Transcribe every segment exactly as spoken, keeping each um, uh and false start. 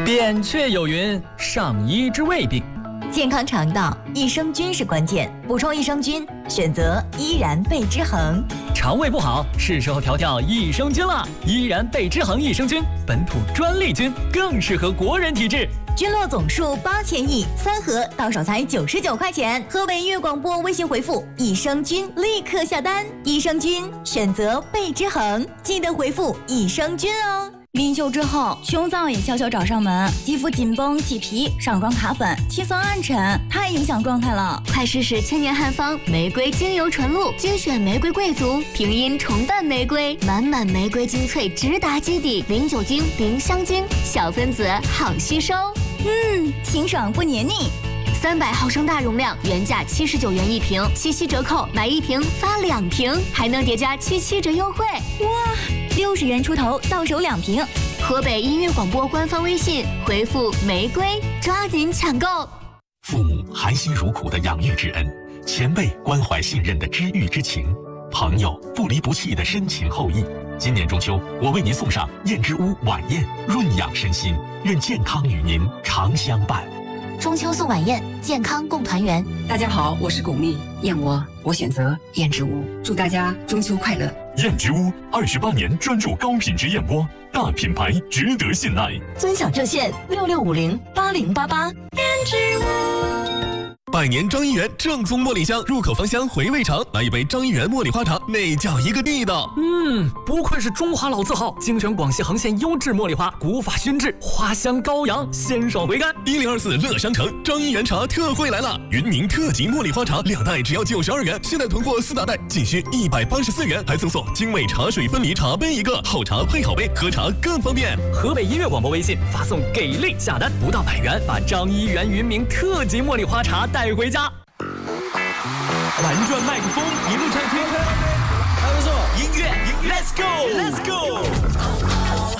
扁鹊有云：上医治未病。 健康肠道，益生菌是关键，补充益生菌，选择依然贝之恒。 肠胃不好，是时候调调益生菌了。依然贝之恒益生菌，本土专利菌，更适合国人体质。 菌落总数八千亿，三盒到手才九十九块钱。河北音乐广播微信回复益生菌，立刻下单。益生菌选择贝之恒，记得回复益生菌哦。 临休之后，胸脏也悄悄找上门，肌肤紧绷、起皮、上妆卡粉、气色暗沉，太影响状态了。 快试试千年汉方玫瑰精油纯露，精选玫瑰贵族，平阴重瓣玫瑰，满满玫瑰精粹直达基底，零酒精、零香精，小分子好吸收。 嗯，清爽不黏腻。 三百毫升大容量，原价七十九元一瓶，七七折扣，买一瓶发两瓶，还能叠加七七折优惠。 哇，六十元出头，到手两瓶。 河北音乐广播官方微信回复玫瑰，抓紧抢购。 父母含辛茹苦的养育之恩，前辈关怀信任的知遇之情，朋友不离不弃的深情厚谊。今年中秋，我为您送上燕之屋晚宴，润养身心，愿健康与您常相伴。 中秋送晚宴，健康共团圆。 大家好，我是巩俐，燕窝我选择燕之屋，祝大家中秋快乐。 燕之屋二十八年专注高品质燕窝，大品牌值得信赖。 尊享热线六六五零八零八八。燕之屋。 百年张一元正宗茉莉香，入口芳香，回味长。来一杯张一元茉莉花茶，那叫一个地道。 嗯，不愧是中华老字号，精选广西恒县优质茉莉花，古法熏制，花香高扬，鲜爽回甘。 一零二四乐商城张一元茶特惠来了，云宁特级茉莉花茶两袋只要九十二元，现在囤货四大袋仅需一百八十四元，还赠送精美茶水分离茶杯一个，好茶配好杯，喝茶更方便。 河北音乐广播微信发送给力下单，不到百元，把张一元云明特级茉莉花茶带回家。 玩转麦克风，一路畅听。还不错，音乐 ，Let's go，Let's go。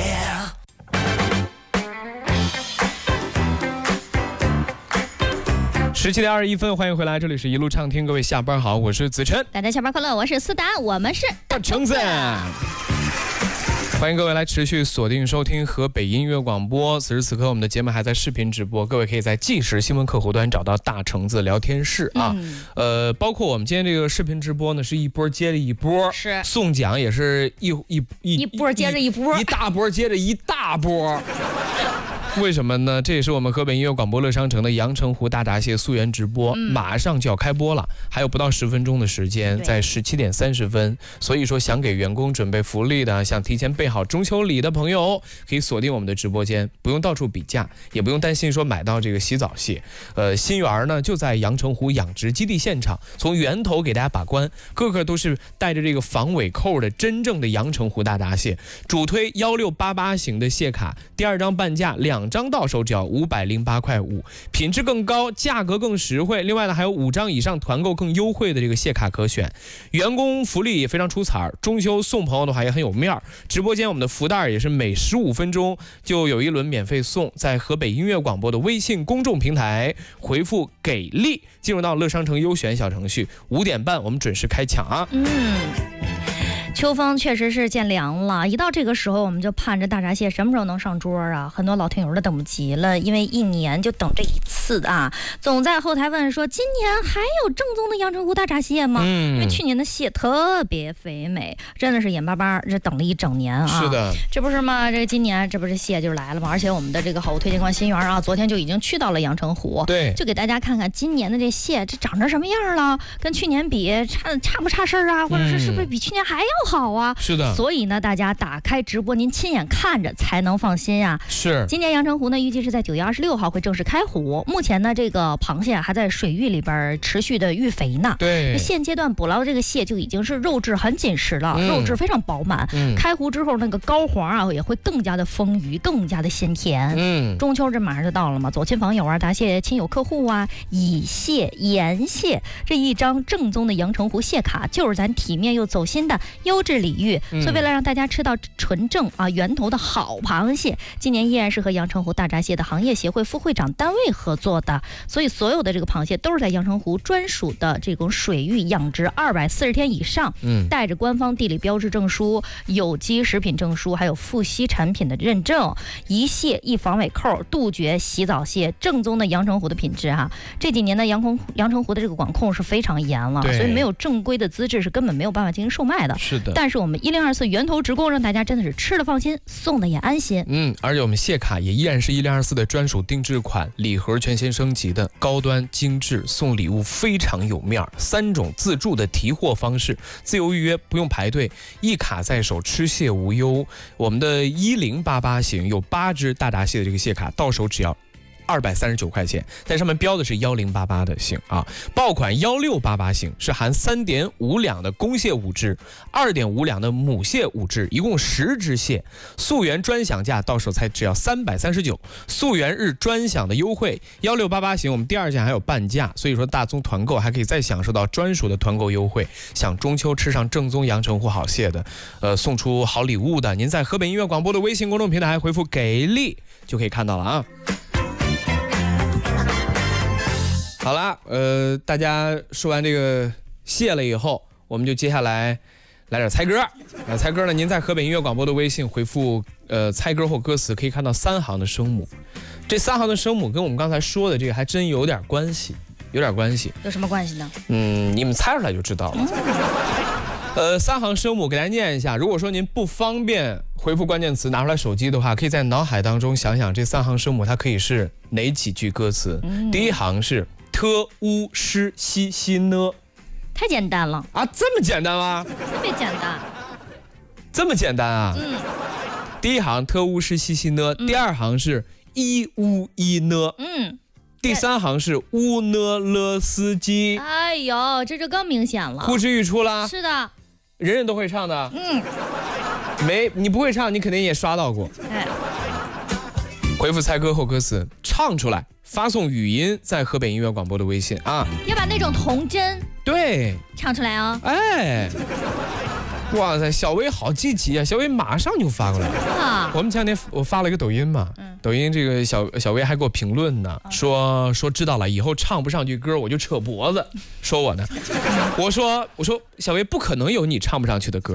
十七点二十一分，欢迎回来，这里是一路畅听，各位下班好，我是子琛。 大家下班快乐，我是思达，我们是大橙子。欢迎各位来持续锁定收听河北音乐广播。此时此刻，我们的节目还在视频直播，各位可以在即时新闻客户端找到大橙子聊天室啊。嗯、呃，包括我们今天这个视频直播呢，是一波接着一波， 是送奖也是一一一一波接着一波， 一大波接着一大波。为什么呢？这也是我们河北音乐广播乐商城的阳澄湖大闸蟹溯源直播、嗯、马上就要开播了，还有不到十分钟的时间，在十七点三十分。所以说，想给员工准备福利的，想提前备好中秋礼的朋友，可以锁定我们的直播间，不用到处比价，也不用担心说买到这个洗澡蟹。呃，新源呢就在阳澄湖养殖基地现场，从源头给大家把关，个个都是带着这个防尾扣的真正的阳澄湖大闸蟹。主推幺六八八型的蟹卡，第二张半价两。两张到手只要五百零八块五，品质更高，价格更实惠。另外呢，还有五张以上团购更优惠的这个蟹卡可选。员工福利也非常出彩，中秋送朋友的话也很有面儿。直播间我们的福袋也是每十五分钟就有一轮免费送，在河北音乐广播的微信公众平台回复给力，进入到乐商城优选小程序，五点半我们准时开抢啊。 嗯。秋风确实是渐凉了，一到这个时候我们就盼着大闸蟹什么时候能上桌啊！很多老听友都等不及了，因为一年就等这一次啊。总在后台问说，今年还有正宗的阳澄湖大闸蟹吗？嗯，因为去年的蟹特别肥美，真的是眼巴巴这等了一整年啊。 是的， 这不是吗？这今年这不是蟹就来了吗？而且我们的这个好物推荐官新源啊，昨天就已经去到了阳澄湖， 对， 就给大家看看今年的这蟹这长成什么样了，跟去年比差差不差事儿啊？或者是是不是比去年还要好啊？ 是的， 所以呢，大家打开直播，您亲眼看着才能放心啊。 是， 今年阳澄湖呢，预计是在九月二十六号会正式开湖。目前呢，这个螃蟹还在水域里边持续的育肥呢。 对， 现阶段捕捞的这个蟹就已经是肉质很紧实了，嗯、肉质非常饱满。嗯、开湖之后，那个膏黄啊也会更加的丰腴，更加的鲜甜。嗯，中秋这马上就到了嘛，走亲访友啊，答谢亲友客户啊，以蟹、盐蟹这一张正宗的阳澄湖蟹卡，就是咱体面又走心的优。 优质礼遇。所以为了让大家吃到纯正啊源头的好螃蟹，今年依然是和阳澄湖大闸蟹的行业协会副会长单位合作的，所以所有的这个螃蟹都是在阳澄湖专属的这种水域养殖二百四十天以上，嗯，带着官方地理标志证书、有机食品证书，还有富硒产品的认证，一蟹一防伪扣，杜绝洗澡蟹，正宗的阳澄湖的品质哈。这几年呢，阳澄阳澄湖的这个管控是非常严了，所以没有正规的资质是根本没有办法进行售卖的。 是的。 但是我们一零二四源头直供，让大家真的是吃的放心，送的也安心。 嗯，而且我们蟹卡也依然是一零二四的专属定制款，礼盒全新升级的高端精致，送礼物非常有面儿。三种自助的提货方式，自由预约，不用排队，一卡在手，吃蟹无忧。我们的一零八八型有八只大闸蟹的这个蟹卡，到手只要二百三十九块钱，在上面标的是一零八八的型啊，爆款一六八八型是含三点五两的公蟹五只，二点五两的母蟹五只，一共十只蟹，溯源专享价到手才只要三百三十九，溯源日专享的优惠，一六八八型我们第二件还有半价，所以说大宗团购还可以再享受到专属的团购优惠。想中秋吃上正宗阳澄湖好蟹的，呃，送出好礼物的，您在河北音乐广播的微信公众平台回复给力就可以看到了啊。好啦，呃，大家说完这个蟹了以后，我们就接下来来点猜歌。呃，猜歌呢，您在河北音乐广播的微信回复呃猜歌或歌词，可以看到三行的声母。这三行的声母跟我们刚才说的这个还真有点关系，有点关系。 有什么关系呢？ 嗯，你们猜出来就知道了。嗯、呃，三行声母给大家念一下。如果说您不方便回复关键词拿出来手机的话，可以在脑海当中想想这三行声母它可以是哪几句歌词。嗯、第一行是特乌诗西西呢， 太简单了啊！这么简单吗？ 特别简单， 这么简单啊！嗯。第一行特乌诗西西呢，嗯、第二行是一乌一呢，嗯。第三行是乌呢勒斯基。 哎呦，这就更明显了， 呼之欲出啦。 是的， 人人都会唱的。 嗯。 没，你不会唱，你肯定也刷到过。哎。回复猜歌或歌词，唱出来。发送语音在河北音乐广播的微信啊， 要把那种童真对唱出来哦。 哎，哇塞，小薇好积极啊！小薇马上就发过来了。啊、我们前两天我发了一个抖音嘛，嗯、抖音这个小小薇还给我评论呢，说说知道了，以后唱不上句歌我就扯脖子，说我呢。我说我说小薇不可能有你唱不上去的歌。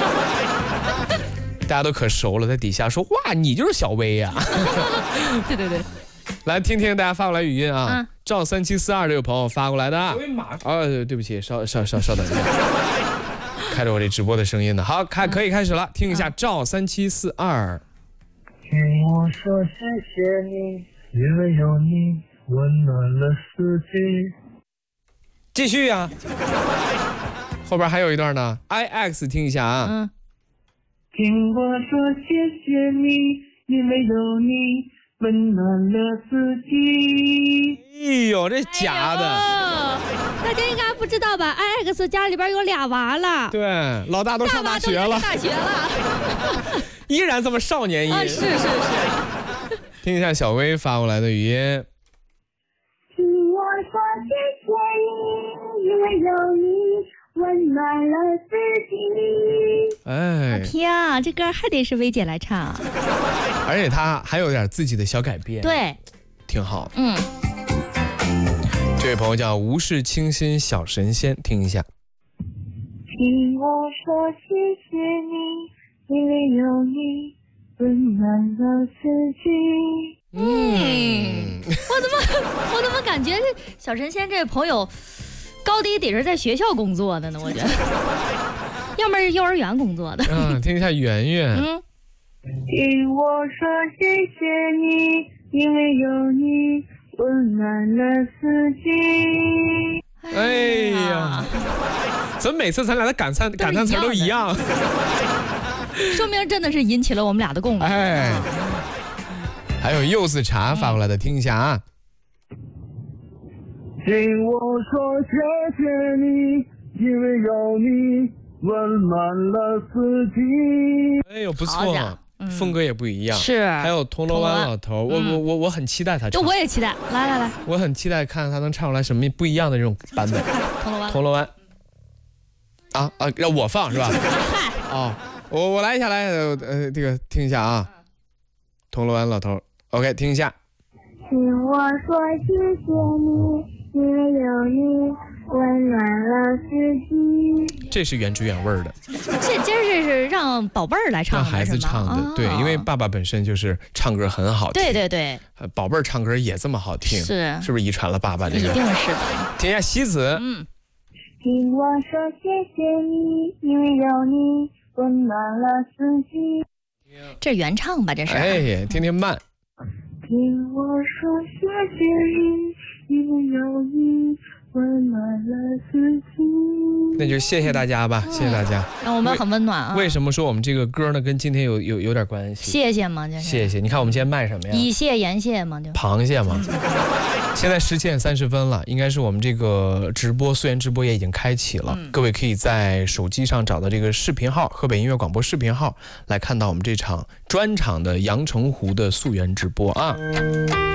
大家都可熟了，在底下说哇，你就是小薇呀、啊。 对对对。 来听听大家发过来语音啊！嗯、赵三七四二这位朋友发过来的。啊、哦，对不起，稍稍稍稍等一下，开着我这直播的声音呢。好，开可以开始了，听一下赵三七四二。 听我说谢谢你，因为有你温暖了四季。 继续呀、啊，后边还有一段呢。I X 听一下啊。嗯。 听我说谢谢你，因为有你。温暖了四季。 哎呦，这假的、 哎！大家应该不知道吧 ？I X 家里边有俩娃了。 对，老大都上大学了。 大学了， 依然这么少年音。 啊，是是是。 听一下小薇发过来的语音。 听我说谢谢你，因为有你温暖了四季。 哎， 天啊，这歌还得是薇姐来唱。 而且他还有点自己的小改编， 对， 挺好。 嗯， 这位朋友叫无事清心小神仙，听一下。 听我说谢谢你，因为有你温暖了四季。 嗯，我怎么我怎么感觉小神仙这位朋友高低得是在学校工作的呢？我觉得，要么是幼儿园工作的。 嗯，听一下圆圆。嗯。 听我说谢谢你，因为有你温暖了四季。 哎呀，怎么每次咱俩的感叹感叹词都一样？ 说明真的是引起了我们俩的共鸣。 哎，还有柚子茶发过来的，听一下啊。 听我说谢谢你，因为有你温暖了四季。 哎呦，不错。风格也不一样， 是， 还有铜锣湾老头，我我我我很期待他唱， 我也期待，来来来， 我很期待看他能唱出来什么不一样的这种版本。 铜锣湾， 铜锣湾，啊啊，让我放是吧？ 哦，我我来一下，来，呃，这个听一下啊，铜锣湾老头 ，OK， 听一下。 听我说谢谢你，因为有你温暖了四季。 这是原汁原味的。 这今儿这是让宝贝儿来唱的， 让孩子唱的， 哦、 对，因为爸爸本身就是唱歌很好听。 对对对， 宝贝儿唱歌也这么好听， 是是不是遗传了爸爸这个？ 一定是的。 听一下西子。 嗯。 听我说谢谢你，因为有你温暖了四季。 这原唱吧，这是。 哎，听听慢。 听我说谢谢你，因为有你温暖了四季。 那就谢谢大家吧，谢谢大家。 让我们很温暖啊。 为什么说我们这个歌呢，跟今天有有有点关系？ 谢谢嘛，就是谢谢。你看我们今天卖什么呀？ 以谢言谢嘛，就螃蟹嘛。现在十七点三十分了，应该是我们这个直播素颜直播也已经开启了，嗯、各位可以在手机上找到这个视频号，河北音乐广播视频号，来看到我们这场专场的阳澄湖的素颜直播啊。